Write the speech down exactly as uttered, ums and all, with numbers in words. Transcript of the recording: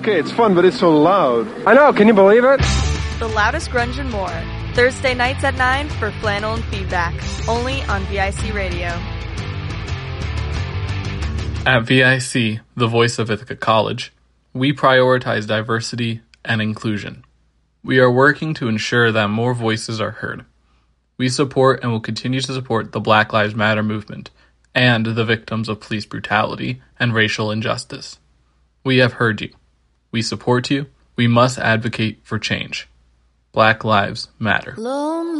Okay, it's fun, but it's so loud. I know, can you believe it? The loudest grunge and more. Thursday nights at nine for Flannel and Feedback. Only on V I C Radio. At V I C, the voice of Ithaca College, we prioritize diversity and inclusion. We are working to ensure that more voices are heard. We support and will continue to support the Black Lives Matter movement and the victims of police brutality and racial injustice. We have heard you. We support you. We must advocate for change. Black Lives Matter.